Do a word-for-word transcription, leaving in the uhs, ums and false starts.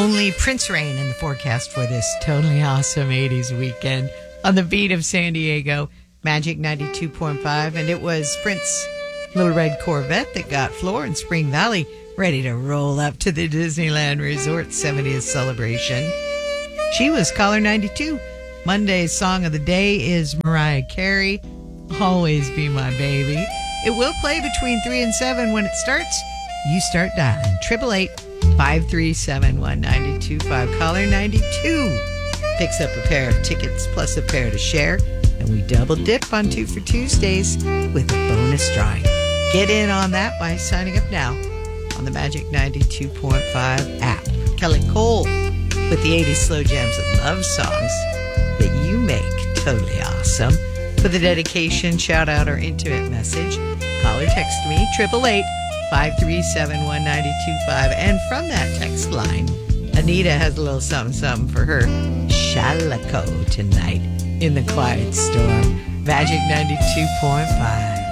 Only Prince rain in the forecast for this totally awesome eighties weekend on the beat of San Diego, Magic ninety-two point five. And it was Prince Little Red Corvette that got Floor and Spring Valley ready to roll up to the Disneyland Resort seventieth celebration. She was caller ninety-two. Monday's song of the day is Mariah Carey, Always Be My Baby. It will play between three and seven. When it starts, you start dialing. triple eight, five three seven, one nine two five. Caller ninety-two picks up a pair of tickets plus a pair to share. And we double dip on Two for Tuesdays with a bonus drawing. Get in on that by signing up now on the Magic ninety-two point five app. Kelly Cole with the eighties slow jams and love songs that you make totally awesome. For the dedication, shout out, or intimate message, call or text me, triple eight, five three seven, one nine two five. And from that text line, Anita has a little something something for her Shalaco tonight in the Quiet Storm. Magic ninety-two point five.